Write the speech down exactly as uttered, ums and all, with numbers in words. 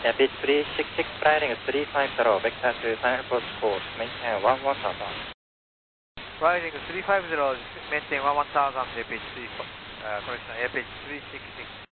Airbus three six six, flying three five zero, vector to final approach course, maintain one one thousand. Rising three five zero, maintain one one thousand, Airbus three, uh, correction, Airbus three six six.